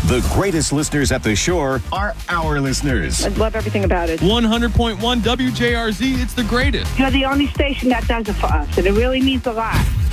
The greatest listeners at the shore are our listeners. I love everything about it. 100.1 WJRZ, it's the greatest. You're the only station that does it for us, and it really means a lot.